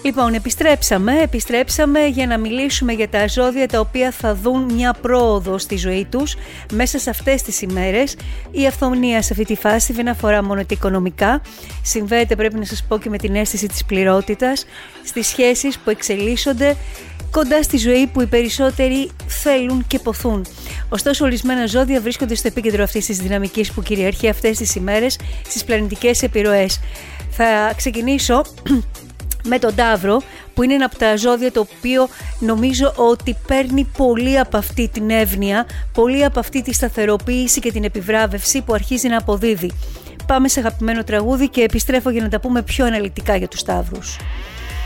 Λοιπόν, επιστρέψαμε για να μιλήσουμε για τα ζώδια τα οποία θα δουν μια πρόοδο στη ζωή τους μέσα σε αυτές τις ημέρες. Η αυθονία σε αυτή τη φάση δεν αφορά μόνο τα οικονομικά, συμβαίνεται, πρέπει να σας πω, και με την αίσθηση της πληρότητας, στις σχέσεις που εξελίσσονται κοντά στη ζωή που οι περισσότεροι θέλουν και ποθούν. Ωστόσο, ορισμένα ζώδια βρίσκονται στο επίκεντρο αυτής της δυναμικής που κυριαρχεί αυτές τις ημέρες στις πλανητικές επιρροές. Θα ξεκινήσω με τον Ταύρο, που είναι ένα από τα ζώδια το οποίο νομίζω ότι παίρνει πολύ από αυτή την εύνοια, πολύ από αυτή τη σταθεροποίηση και την επιβράβευση που αρχίζει να αποδίδει. Πάμε σε αγαπημένο τραγούδι και επιστρέφω για να τα πούμε πιο αναλυτικά για τους Ταύρους.